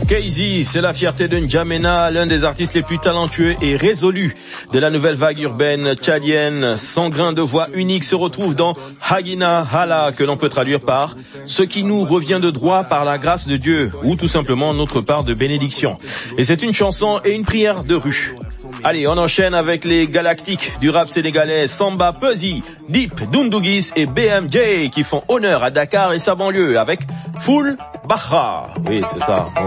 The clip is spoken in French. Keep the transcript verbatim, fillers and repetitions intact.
Casey, c'est la fierté de N'Djamena, l'un des artistes les plus talentueux et résolus de la nouvelle vague urbaine tchadienne. Son grain de voix unique se retrouve dans Hagina Hala, que l'on peut traduire par « ce qui nous revient de droit par la grâce de Dieu » ou tout simplement notre part de bénédiction. Et c'est une chanson et une prière de rue. Allez, on enchaîne avec les galactiques du rap sénégalais Samba Peuzzi, Dip, Doundouguis et B M J qui font honneur à Dakar et sa banlieue avec Full Bahra. Oui, c'est ça.